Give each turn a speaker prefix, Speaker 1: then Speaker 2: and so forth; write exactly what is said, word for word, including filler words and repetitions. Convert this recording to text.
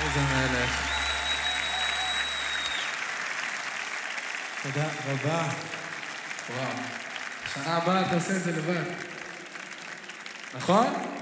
Speaker 1: איזה מלך.
Speaker 2: תודה רבה.
Speaker 1: וואו. שנה הבאה אתה עושה את זה לבד. נכון?